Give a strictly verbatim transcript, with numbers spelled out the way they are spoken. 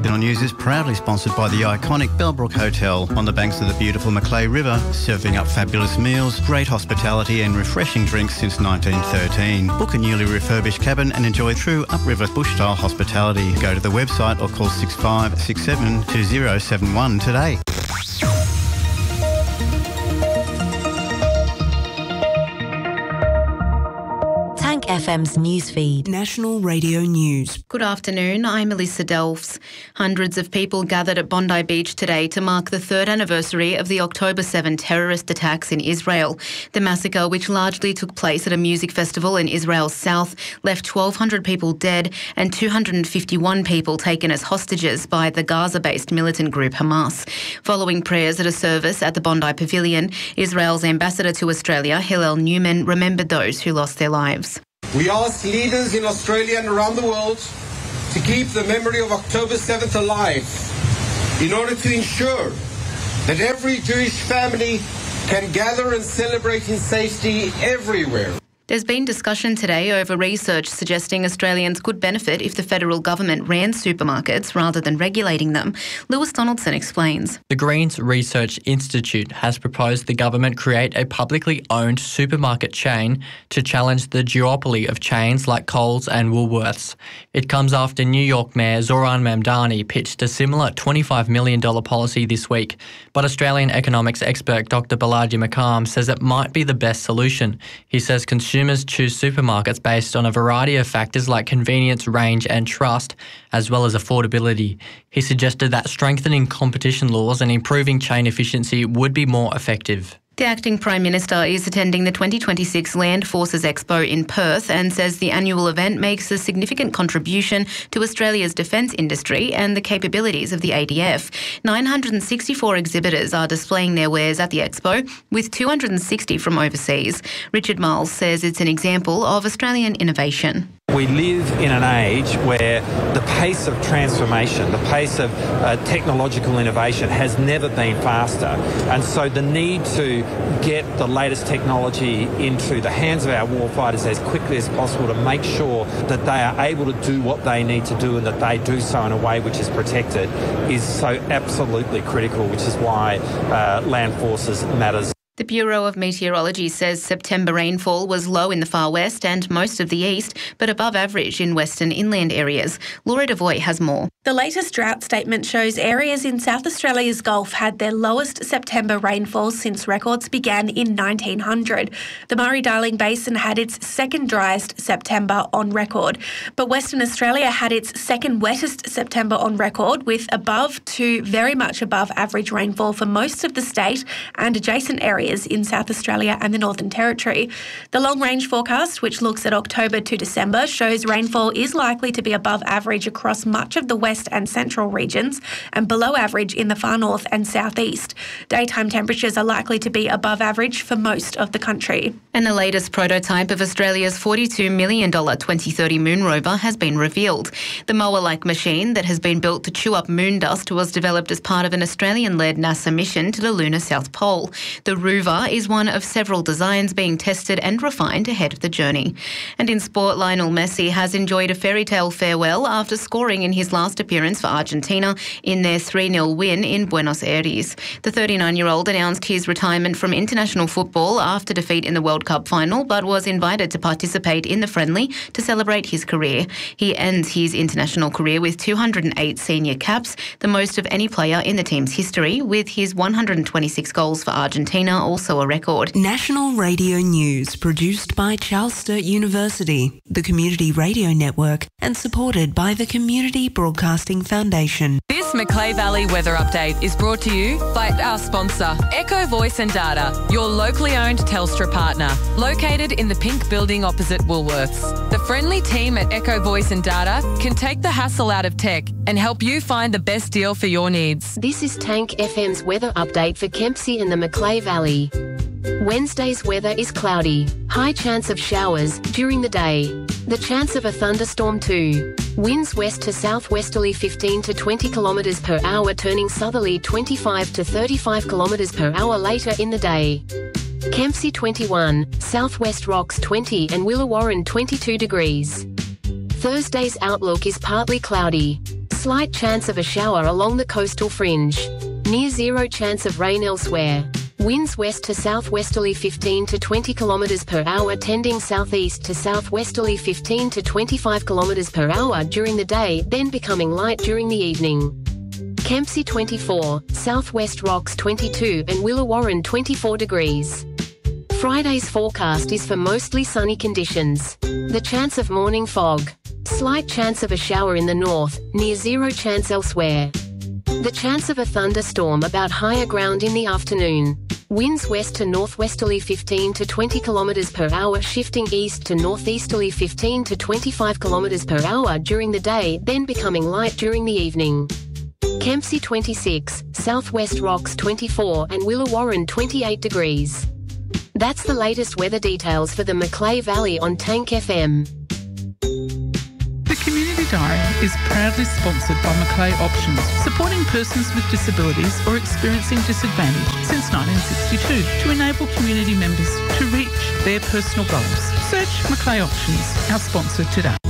Channel News is proudly sponsored by the iconic Bellbrook Hotel on the banks of the beautiful Macleay River, serving up fabulous meals, great hospitality and refreshing drinks since nineteen thirteen. Book a newly refurbished cabin and enjoy true upriver bush-style hospitality. Go to the website or call six five six seven two zero seven one today. F M's newsfeed. National Radio News. Good afternoon, I'm Melissa Delves. Hundreds of people gathered at Bondi Beach today to mark the third anniversary of the October seventh terrorist attacks in Israel. The massacre, which largely took place at a music festival in Israel's south, left twelve hundred people dead and two hundred fifty-one people taken as hostages by the Gaza-based militant group Hamas. Following prayers at a service at the Bondi Pavilion, Israel's ambassador to Australia, Hillel Newman, remembered those who lost their lives. We ask leaders in Australia and around the world to keep the memory of October seventh alive in order to ensure that every Jewish family can gather and celebrate in safety everywhere. There's been discussion today over research suggesting Australians could benefit if the federal government ran supermarkets rather than regulating them. Lewis Donaldson explains. The Greens Research Institute has proposed the government create a publicly owned supermarket chain to challenge the duopoly of chains like Coles and Woolworths. It comes after New York Mayor Zoran Mamdani pitched a similar twenty-five million dollars policy this week. But Australian economics expert Doctor Balaji McCalm says it might be the best solution. He says consumers Consumers choose supermarkets based on a variety of factors like convenience, range and trust, as well as affordability. He suggested that strengthening competition laws and improving chain efficiency would be more effective. The acting Prime Minister is attending the twenty twenty-six Land Forces Expo in Perth and says the annual event makes a significant contribution to Australia's defence industry and the capabilities of the A D F. nine hundred sixty-four exhibitors are displaying their wares at the expo, with two hundred sixty from overseas. Richard Miles says it's an example of Australian innovation. We live in an age where the pace of transformation, the pace of uh, technological innovation has never been faster. And so the need to get the latest technology into the hands of our warfighters as quickly as possible to make sure that they are able to do what they need to do and that they do so in a way which is protected is so absolutely critical, which is why uh, Land Forces matters. The Bureau of Meteorology says September rainfall was low in the far west and most of the east, but above average in western inland areas. Laura Devoy has more. The latest drought statement shows areas in South Australia's Gulf had their lowest September rainfall since records began in nineteen hundred. The Murray-Darling Basin had its second driest September on record, but Western Australia had its second wettest September on record, with above to very much above average rainfall for most of the state and adjacent areas in South Australia and the Northern Territory. The long-range forecast, which looks at October to December, shows rainfall is likely to be above average across much of the west and central regions and below average in the far north and southeast. Daytime temperatures are likely to be above average for most of the country. And the latest prototype of Australia's forty-two million dollars twenty thirty moon rover has been revealed. The mower-like machine that has been built to chew up moon dust was developed as part of an Australian-led NASA mission to the lunar South Pole. The Rover is one of several designs being tested and refined ahead of the journey. And in sport, Lionel Messi has enjoyed a fairy tale farewell after scoring in his last appearance for Argentina in their three nil win in Buenos Aires. The thirty-nine-year-old announced his retirement from international football after defeat in the World Cup final, but was invited to participate in the friendly to celebrate his career. He ends his international career with two hundred eight senior caps, the most of any player in the team's history, with his one hundred twenty-six goals for Argentina also a record. National Radio News, produced by Charles Sturt University, the Community Radio Network, and supported by the Community Broadcasting Foundation. This Macleay Valley weather update is brought to you by our sponsor, Echo Voice and Data, your locally owned Telstra partner, located in the pink building opposite Woolworths. The friendly team at Echo Voice and Data can take the hassle out of tech and help you find the best deal for your needs. This is Tank F M's weather update for Kempsey and the Macleay Valley. Wednesday's weather is cloudy. High chance of showers during the day. The chance of a thunderstorm too. Winds west to southwesterly fifteen to twenty kilometres per hour, turning southerly twenty-five to thirty-five kilometres per hour later in the day. Kempsey twenty-one, Southwest Rocks twenty and Willawarren twenty-two degrees. Thursday's outlook is partly cloudy. Slight chance of a shower along the coastal fringe. Near zero chance of rain elsewhere. Winds west to southwesterly fifteen to twenty kilometres per hour, tending southeast to southwesterly fifteen to twenty-five kilometres per hour during the day, then becoming light during the evening. Kempsey twenty-four, Southwest Rocks twenty-two and Willawarren twenty-four degrees. Friday's forecast is for mostly sunny conditions. The chance of morning fog. Slight chance of a shower in the north, near zero chance elsewhere. The chance of a thunderstorm about higher ground in the afternoon. Winds west to northwesterly fifteen to twenty kilometres per hour, shifting east to northeasterly fifteen to twenty-five kilometres per hour during the day, then becoming light during the evening. Kempsey twenty-six, Southwest Rocks twenty-four and Willawarren twenty-eight degrees. That's the latest weather details for the Macleay Valley on Tank F M. The Community Diary is proudly sponsored by Macleay Options, supporting persons with disabilities or experiencing disadvantage since nineteen sixty-two to enable community members to reach their personal goals. Search Macleay Options, our sponsor today.